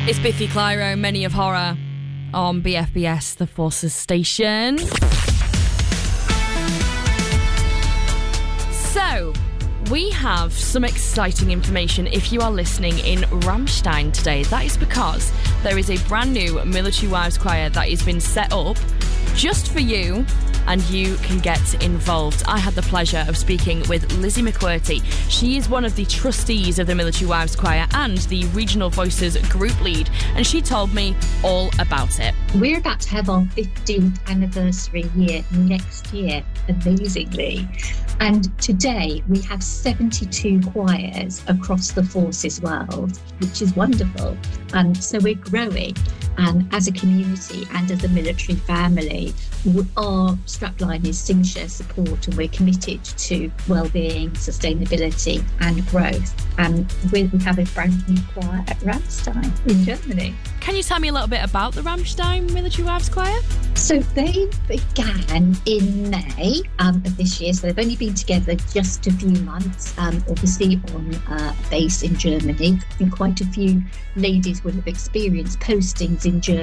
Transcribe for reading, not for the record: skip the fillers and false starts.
It's Biffy Clyro, Many of Horror, on BFBS, the Forces station. So, we have some exciting information if you are listening in Rammstein today. That is because there is a brand new Military Wives Choir that has been set up just for you, and you can get involved. I had the pleasure of speaking with Lizzie McQuirty. She is one of the trustees of the Military Wives Choir and the Regional Voices group lead, and she told me all about it. We're about to have our 15th anniversary year next year, amazingly. And today we have 72 choirs across the Forces world, which is wonderful. So we're growing. And as a community and as a military family, our strapline is Sing, Share, Support, and we're committed to wellbeing, sustainability and growth. And we have a brand new choir at Rammstein in Germany. Can you tell me a little bit about the Rammstein Military Wives Choir? So they began in May of this year, so they've only been together just a few months, obviously on a base in Germany. I think quite a few ladies will have experienced postings in Germany